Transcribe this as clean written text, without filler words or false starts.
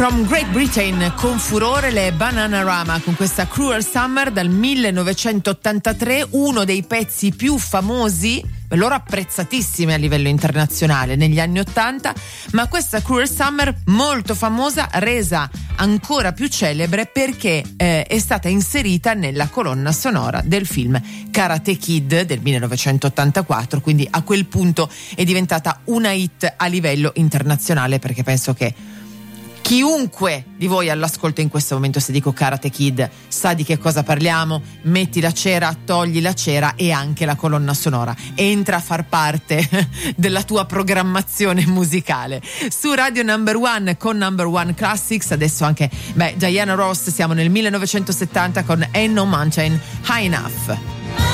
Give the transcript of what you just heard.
From Great Britain, con furore le Bananarama con questa Cruel Summer dal 1983, uno dei pezzi più famosi, loro apprezzatissimi a livello internazionale negli anni 80, ma questa Cruel Summer molto famosa, resa ancora più celebre perché è stata inserita nella colonna sonora del film Karate Kid del 1984, quindi a quel punto è diventata una hit a livello internazionale, perché penso che chiunque di voi all'ascolto in questo momento, se dico Karate Kid, sa di che cosa parliamo. Metti la cera, togli la cera e anche la colonna sonora entra a far parte della tua programmazione musicale. Su Radio Number One con Number One Classics, adesso anche Diana Ross, siamo nel 1970 con Ain't No Mountain High Enough.